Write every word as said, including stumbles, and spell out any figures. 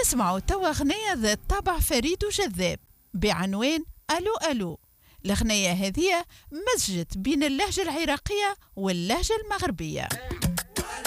نسمعوا توا غنية ذات طابع فريد وجذاب بعنوان ألو ألو. الغنية هذه مزجت بين اللهجة العراقية واللهجة المغربية.